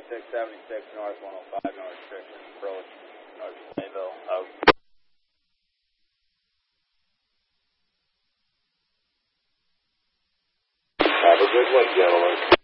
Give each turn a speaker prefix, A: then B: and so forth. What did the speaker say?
A: 676 north, 105, no restrictions, approach, north Mayville, out.
B: Have a good one, gentlemen.